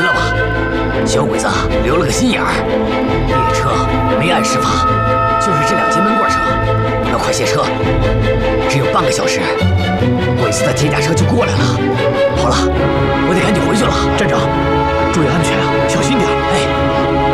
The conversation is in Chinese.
了吧？小鬼子留了个心眼儿，列车没按时发，就是这2节闷罐车。要快些车，只有半个小时，鬼子的铁甲车就过来了。好了，我得赶紧回去了。 站长，注意安全。